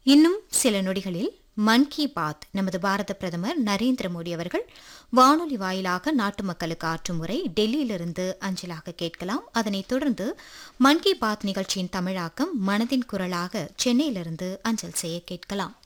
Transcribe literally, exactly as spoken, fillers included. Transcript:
இன்னும் சில நொடிகளில் மன் கி பாத் நமது பாரத பிரதமர் நரேந்திர மோடி அவர்கள் வானொலி வாயிலாக நாட்டு மக்களுக்கு ஆற்றும் உரை டெல்லியிலிருந்து அஞ்சலாக கேட்கலாம். அதனைத் தொடர்ந்து மன் கி பாத் நிகழ்ச்சியின் தமிழாக்கம் மனதின் குரலாக சென்னையிலிருந்து அஞ்சல் செய்ய கேட்கலாம்.